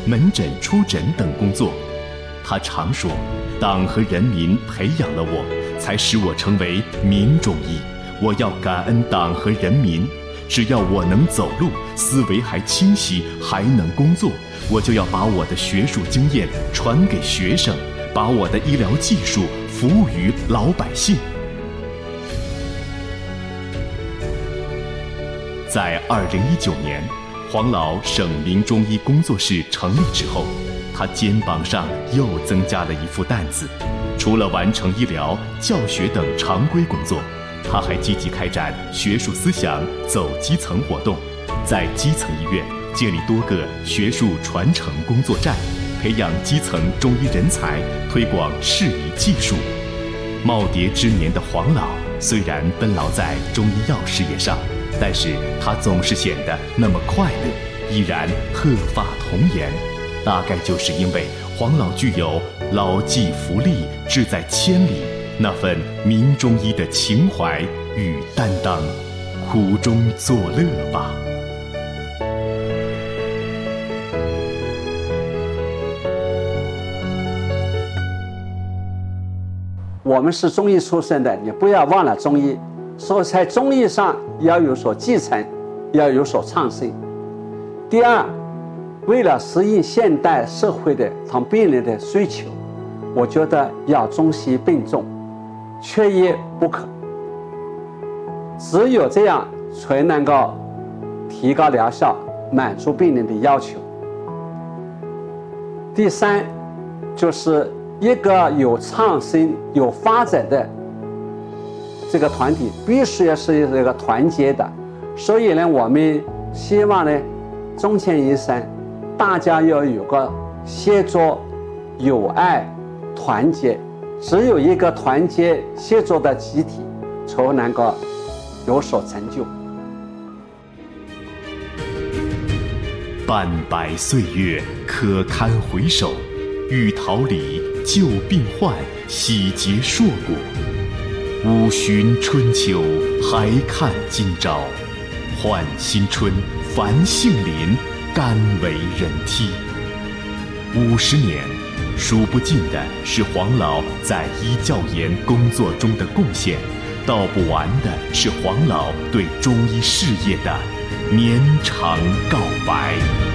门诊、出诊等工作。他常说，党和人民培养了我，才使我成为民中医。我要感恩党和人民，只要我能走路，思维还清晰，还能工作，我就要把我的学术经验传给学生，把我的医疗技术服务于老百姓。在2019年，黄老省民中医工作室成立之后，他肩膀上又增加了一副担子。除了完成医疗、教学等常规工作，他还积极开展学术思想走基层活动，在基层医院建立多个学术传承工作站，培养基层中医人才，推广适宜技术。耄耋之年的黄老虽然奔劳在中医药事业上，但是他总是显得那么快乐，依然鹤发童颜。大概就是因为黄老具有老骥伏枥，志在千里那份民中医的情怀与担当，苦中作乐吧。 我们是中医出身的，你不要忘了中医，所以在中医上要有所继承，要有所创新。第二，为了适应现代社会的病人的需求，我觉得要中西并重，缺一不可。只有这样才能够提高疗效，满足病人的要求。第三，就是一个有创新、有发展的这个团体，必须要是一个团结的。所以呢，我们希望呢，中间医生大家要有个协作、友爱、团结。只有一个团结协作的集体，才能够有所成就。 半百岁月可堪回首，欲桃李救病患，喜结硕果。五旬春秋还看今朝，换新春繁杏林，甘为人梯。50年，数不尽的是黄老在医教研工作中的贡献，道不完的是黄老对中医事业的绵长告白。